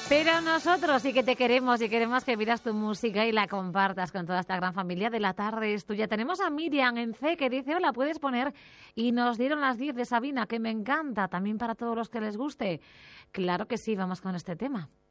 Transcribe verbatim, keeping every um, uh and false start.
Pero nosotros sí que te queremos y queremos que pidas tu música y la compartas con toda esta gran familia de La Tarde es Tuya. Tenemos a Miriam en C que dice, hola, puedes poner y nos dieron las diez de Sabina, que me encanta, también para todos los que les guste. Claro que sí, vamos con este tema.